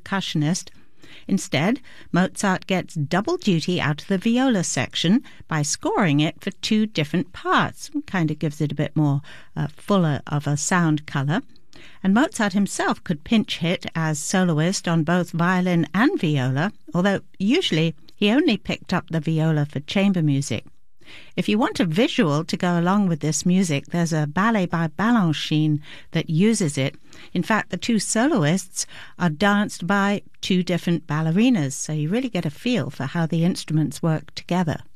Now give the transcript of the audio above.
percussionist. Instead, Mozart gets double duty out of the viola section by scoring it for two different parts. Kind of gives it a bit more fuller of a sound color. And Mozart himself could pinch hit as soloist on both violin and viola, although usually he only picked up the viola for chamber music. If you want a visual to go along with this music, there's a ballet by Balanchine that uses it. In fact, the two soloists are danced by two different ballerinas, so you really get a feel for how the instruments work together.